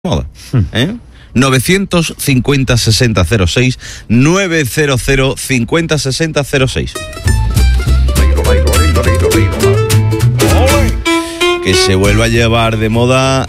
moda, 950 60 06 900 50 60 06. Que se vuelva a llevar de moda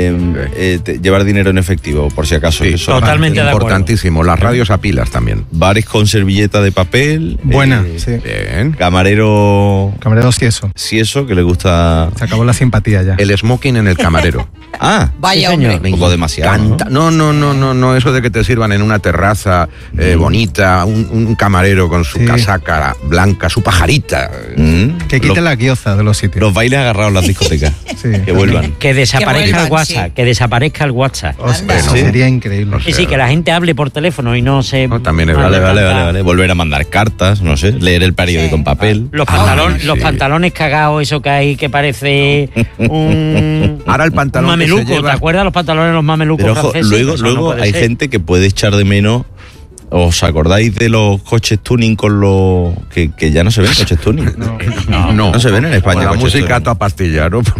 llevar dinero en efectivo, por si acaso. Sí, eso totalmente importantísimo. Las radios a pilas también. Bares con servilleta de papel. Buena, sí. Bien. Camarero Cieso. Cieso, que le gusta. Se acabó la simpatía ya. El smoking en el camarero. Ah, vaya, sí, señor. hombre. Un poco demasiado. No, eso de que te sirvan en una terraza bonita, un camarero con su casaca blanca, su pajarita. Que quiten la guioza de los sitios. Los bailes agarrados en las discotecas. Sí. Que vuelvan. Que desaparezca el WhatsApp, sí. que desaparezca el WhatsApp. Eso sería increíble. Sí, que la gente hable por teléfono y no se... No, también es Vale. Volver a mandar cartas, no sé, leer el periódico en papel. Los pantalones cagados, eso que hay que parece un... Ahora el pantalón un que se mameluco, lleva... ¿te acuerdas los pantalones de los mamelucos Pero ojo, franceses? luego Eso no puede hay ser. gente que puede echar de menos. ¿Os acordáis de los coches tuning con los que ya no se ven coches tuning? No se ven en España. Con la coches música tuning. a pastilla, ¿no?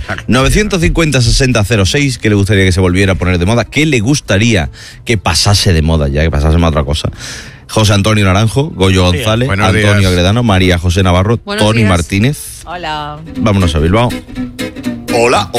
950 60 06, ¿qué le gustaría que se volviera a poner de moda? ¿Qué le gustaría que pasase de moda ya, que pasásemos a otra cosa? José Antonio Naranjo, Goyo González, Buenos Antonio días. Agredano, María José Navarro, Buenos Tony días. Martínez. Hola. Vámonos a Bilbao. Hola.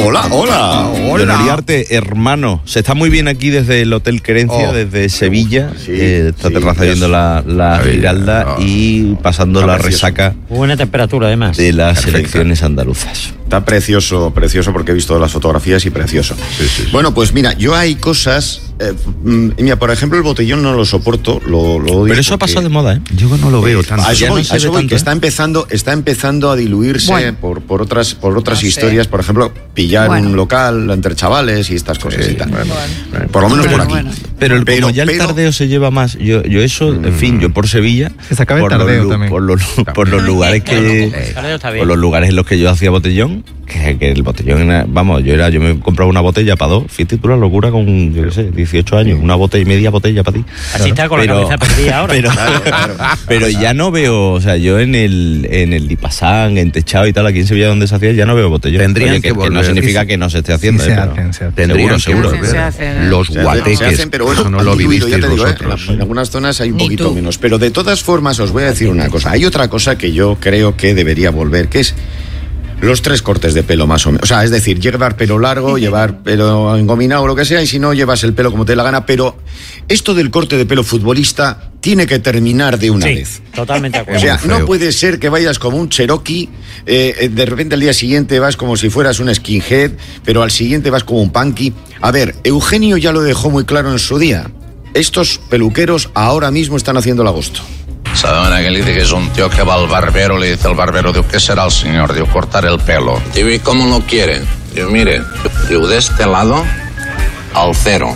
Don Ariarte, hermano, se está muy bien aquí desde el Hotel Querencia, desde Sevilla, esta terraza viendo la Giralda y pasando Está la precioso. resaca Buena temperatura, además. de las elecciones andaluzas. Está precioso porque he visto las fotografías y precioso. Sí. Bueno, pues mira, yo hay cosas... mira, por ejemplo, el botellón no lo soporto, lo odio. Pero eso ha porque- pasado de moda, ¿eh? Yo no lo veo tanto. A eso Ya no voy, se ve que tanto, está empezando a diluirse Bueno. por otras No sé. historias, por ejemplo, pillar Bueno. un local entre chavales y estas cosas y tal. bueno. Por lo menos por aquí. Bueno. Como ya el tardeo se lleva más, yo eso, en fin, yo por Sevilla, Que se acabe el por los tardeo también. por los lugares que... Tardeo está bien. Por los lugares en los que yo hacía botellón, que el botellón era, vamos, yo me compraba una botella para dos, fíjate tú la locura con, yo qué sé, 18 años, una botella, media botella para ti. Así está con la cabeza perdida ahora. Pero ya no veo, o sea, yo en el Dipasán, en Techado y tal, aquí en Sevilla donde se hacía, ya no veo botellón. Tendrían Oye, que que no volver. significa que no se esté haciendo. Sí, se pero hacen. Tendrían seguro. que Se ver hacen. los Se guateques. hacen, pero bueno, Eso no han lo diluido, ya vivisteis te digo, vosotros. en algunas zonas hay un Ni poquito tú. menos. Pero de todas formas os voy a decir una cosa. Hay otra cosa que yo creo que debería volver, que es los 3 cortes de pelo más o menos. O sea, es decir, llevar pelo largo, llevar pelo engominado o lo que sea, y si no, llevas el pelo como te dé la gana. Pero esto del corte de pelo futbolista tiene que terminar de una vez. Sí, totalmente de O acuerdo. sea, muy no feo. puede ser que vayas como un Cherokee, de repente al día siguiente vas como si fueras un skinhead, pero al siguiente vas como un punky. A ver, Eugenio ya lo dejó muy claro en su día. Estos peluqueros ahora mismo están haciendo el agosto. ¿Saben que le dice que es un tío que va al barbero? Le dice al barbero, digo, ¿qué será el señor? Digo, cortar el pelo. Digo, ¿y cómo lo quiere? Digo, mire, digo, de este lado al cero.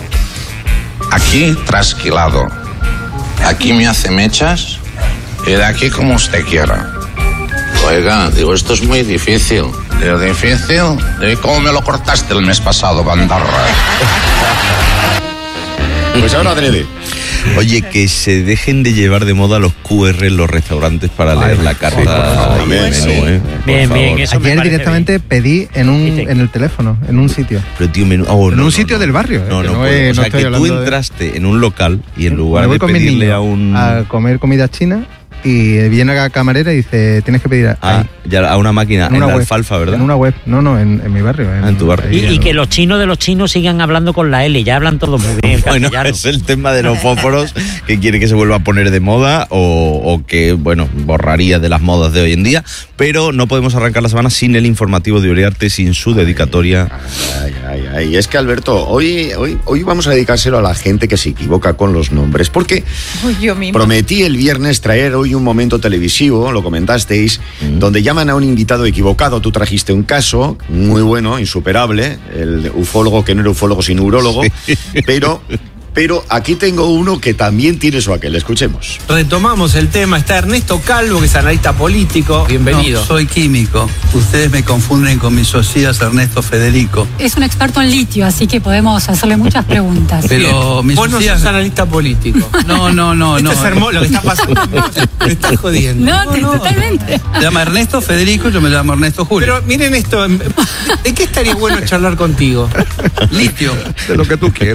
Aquí trasquilado. Aquí me hace mechas y de aquí como usted quiera. Oiga, digo, esto es muy difícil. Digo, ¿difícil? Digo, ¿cómo me lo cortaste el mes pasado, bandarra? Pues ahora adrede. Oye, que se dejen de llevar de moda los QR en los restaurantes para leer la carta por favor, y el sí. menú, ¿eh? Bien, Por bien, favor. eso me Ayer parece directamente pedí en el teléfono, en un sitio. Pero tío, En un sitio del barrio, No, que no, no puedo. es- O sea, no estoy que tú hablando de- entraste en un local y en lugar Me voy de con mis pedirle niños a un... a comer comida china y viene la camarera y dice, tienes que pedir ahí. ya a una máquina, en la web. alfalfa, ¿verdad? En una web, no, en mi barrio. En tu barrio. ahí, Y que los chinos de los chinos sigan hablando con la L, ya hablan todos muy bien Bueno, castellano. es el tema de los fósforos que quiere que se vuelva a poner de moda o que, bueno, borraría de las modas de hoy en día, pero no podemos arrancar la semana sin el informativo de Uriarte, sin su dedicatoria. Ay. Es que, Alberto, hoy vamos a dedicárselo a la gente que se equivoca con los nombres, porque Uy, yo mismo. prometí el viernes traer hoy un momento televisivo, lo comentasteis, donde llaman a un invitado equivocado. Tú trajiste un caso muy bueno, insuperable, el ufólogo que no era ufólogo sino urólogo, pero Pero aquí tengo uno que también tiene su aquel. Escuchemos. Retomamos el tema. Está Ernesto Calvo, que es analista político. Bienvenido. No, soy químico. Ustedes me confunden con mi socias Ernesto Federico. Es un experto en litio, así que podemos hacerle muchas preguntas. Pero mi vos no socias... sos analista político. No. Esto es hermoso lo que está pasando. Me estás jodiendo. Totalmente. Se llama Ernesto Federico, yo me llamo Ernesto Julio. Pero miren esto. ¿De qué estaría bueno charlar contigo? Litio. De lo que tú quieras.